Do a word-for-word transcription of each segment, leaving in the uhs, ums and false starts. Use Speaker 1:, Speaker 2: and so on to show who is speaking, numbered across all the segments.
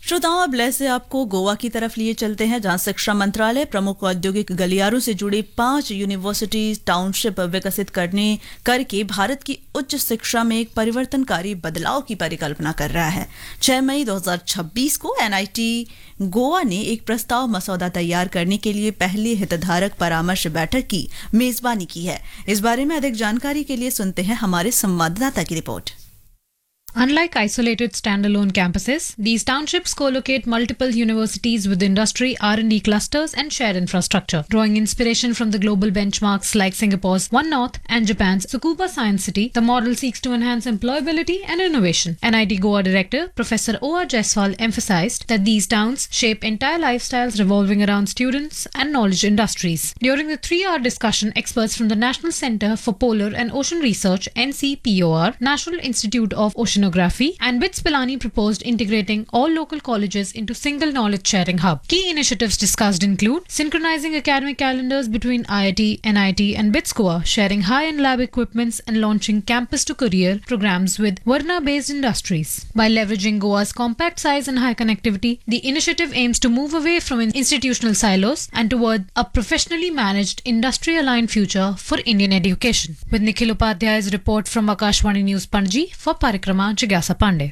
Speaker 1: श्रोताओं, अब लैसे आपको गोवा की तरफ लिए चलते हैं, जहां शिक्षा मंत्रालय प्रमुख औद्योगिक गलियारों से जुड़ी पांच यूनिवर्सिटी टाउनशिप विकसित करने करके भारत की उच्च शिक्षा में एक परिवर्तनकारी बदलाव की परिकल्पना कर रहा है। छह मई दो हज़ार छब्बीस को एनआईटी गोवा ने एक प्रस्ताव मसौदा तैयार करने के लिए पहली हितधारक परामर्श बैठक की मेजबानी की है। इस बारे में अधिक जानकारी के लिए सुनते हैं हमारे संवाददाता की report.
Speaker 2: Unlike isolated standalone campuses, these townships co-locate multiple universities with industry, R and D clusters and shared infrastructure, drawing inspiration from the global benchmarks like Singapore's One North and Japan's Tsukuba Science City. The model seeks to enhance employability and innovation. N I T Goa Director Professor O R Jaiswal emphasized that these towns shape entire lifestyles revolving around students and knowledge industries. During the three-hour discussion, experts from the National Centre for Polar and Ocean Research (N C P O R), National Institute of Ocean and BITS Pilani proposed integrating all local colleges into single knowledge sharing hub. Key initiatives discussed include synchronizing academic calendars between I I T, N I T and BITS Goa, sharing high-end lab equipments and launching campus-to-career programs with Varna-based industries. By leveraging Goa's compact size and high connectivity, the initiative aims to move away from institutional silos and toward a professionally managed, industry-aligned future for Indian education. With Nikhil Upadhyay's report from Akashvani News Panji for Parikrama जिज्ञासा पांडे।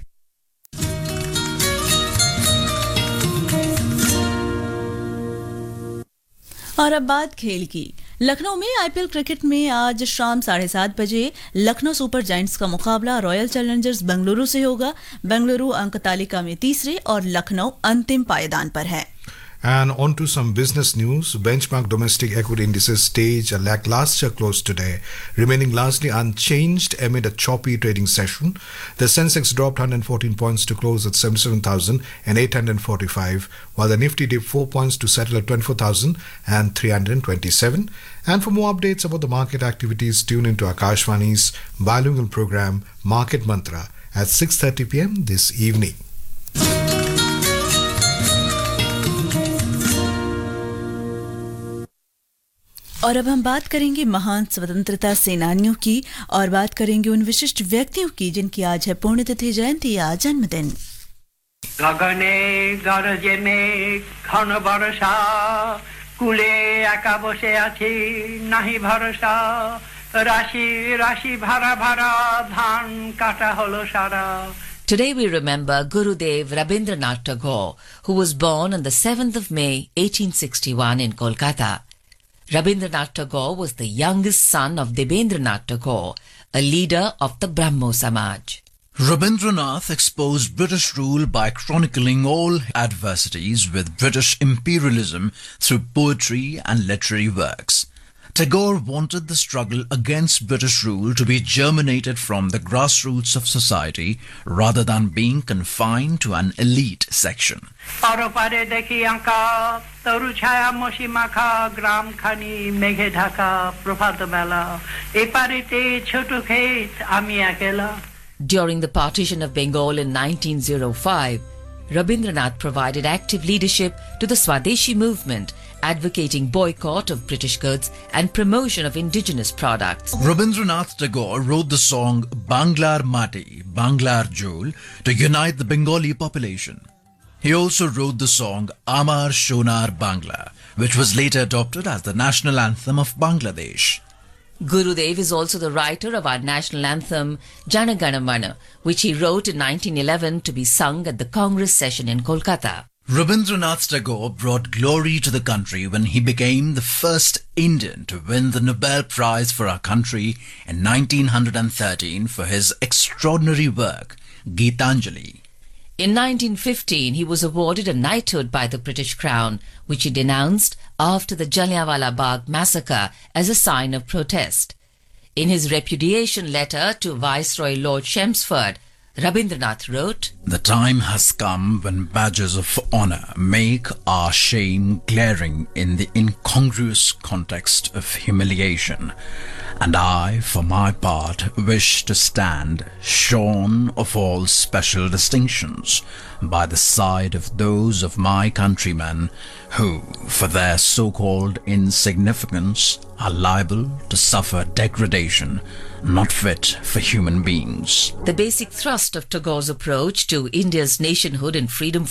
Speaker 1: और अब बात खेल की। लखनऊ में IPL cricket में आज शाम साढ़े सात बजे लखनऊ सुपर जायंट्स का मुकाबला रॉयल चैलेंजर्स बेंगलुरु से होगा। बेंगलुरु अंक तालिका में तीसरे और लखनऊ अंतिम पायदान पर है।
Speaker 3: And on to some business news. Benchmark domestic equity indices staged a lackluster close today, remaining largely unchanged amid a choppy trading session. The Sensex dropped one hundred fourteen points to close at seventy-seven thousand eight hundred forty-five, while the Nifty dipped four points to settle at twenty-four thousand three hundred twenty-seven. And for more updates about the market activities, tune into Akashvani's bilingual program Market Mantra at six thirty p.m. this evening.
Speaker 1: और अब हम बात करेंगे महान स्वतंत्रता सेनानियों की और बात करेंगे उन विशिष्ट व्यक्तियों की जिनकी आज है पुण्यतिथि, जयंती या जन्मदिन।
Speaker 4: गगने गरजे में घन बरसा कुले एका बसे आछि नाहि भरसा राशि राशि भरा भरा धान काटा हलो सारा।
Speaker 5: Today we remember Gurudev Rabindranath Tagore, who was born on the seventh of May eighteen sixty-one in Kolkata. Rabindranath Tagore was the youngest son of Debendranath Tagore, a leader of the Brahmo Samaj.
Speaker 6: Rabindranath exposed British rule by chronicling all adversities with British imperialism through poetry and literary works. Tagore wanted the struggle against British rule to be germinated from the grassroots of society rather than being confined to an elite section.
Speaker 4: पारोपारे देखी अंका तरु छाया मोशी माखा ग्राम खानी मेघे ढाका प्रभात बेला ए पारिते छोटो खेत आमी अकेला।
Speaker 5: During the partition of Bengal in nineteen oh five, Rabindranath provided active leadership to the Swadeshi movement, advocating boycott of British goods and promotion of indigenous products.
Speaker 6: Rabindranath Tagore wrote the song Banglar Mati, Banglar Jol to unite the Bengali population. He also wrote the song Amar Shonar Bangla, which was later adopted as the national anthem of Bangladesh.
Speaker 5: Gurudev is also the writer of our national anthem Jana Gana Mana, which he wrote in nineteen eleven to be sung at the Congress session in Kolkata.
Speaker 6: Rabindranath Tagore brought glory to the country when he became the first Indian to win the Nobel Prize for our country in nineteen thirteen for his extraordinary work, Geetanjali.
Speaker 5: In nineteen fifteen, he was awarded a knighthood by the British Crown, which he denounced after the Jallianwala Bagh massacre as a sign of protest. In his repudiation letter to Viceroy Lord Chelmsford, Rabindranath wrote,
Speaker 6: "The time has come when badges of honor make our shame glaring in the incongruous context of humiliation. And I, for my part, wish to stand shorn of all special distinctions by the side of those of my countrymen who, for their so-called insignificance, are liable to suffer degradation not fit for human beings."
Speaker 5: The basic thrust of Tagore's approach to India's nationhood and freedom